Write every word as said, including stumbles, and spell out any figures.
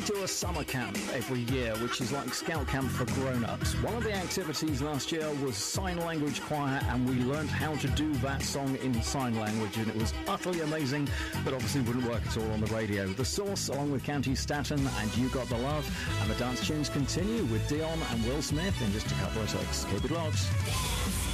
do a summer camp every year, which is like scout camp for grown-ups. One of the activities last year was sign language choir, and we learned how to do that song in sign language, and it was utterly amazing, but obviously wouldn't work at all on the radio. The Source, along with County Staten and You Got the Love, and the dance tunes continue with Dion and Will Smith in just a couple of takes. Keep it locked.